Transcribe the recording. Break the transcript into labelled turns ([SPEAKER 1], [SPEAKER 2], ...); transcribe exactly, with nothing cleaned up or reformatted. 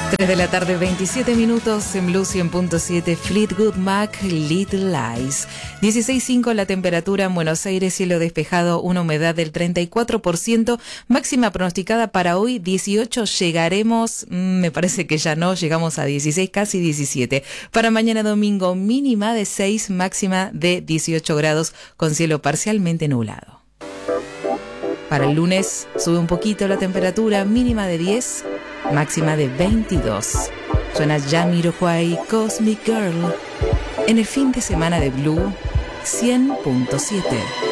[SPEAKER 1] tres de la tarde, veintisiete minutos en Blue cien punto siete, Fleetwood Mac, Little Lies. dieciséis punto cinco la temperatura en Buenos Aires, cielo despejado, una humedad del treinta y cuatro por ciento, máxima pronosticada para hoy dieciocho, llegaremos, me parece que ya no, llegamos a dieciséis, casi diecisiete. Para mañana domingo, mínima de seis, máxima de dieciocho grados, con cielo parcialmente nublado. Para el lunes sube un poquito la temperatura, mínima de diez, máxima de veintidós. Suena Jamiroquai, Cosmic Girl, en el fin de semana de Blue cien punto siete.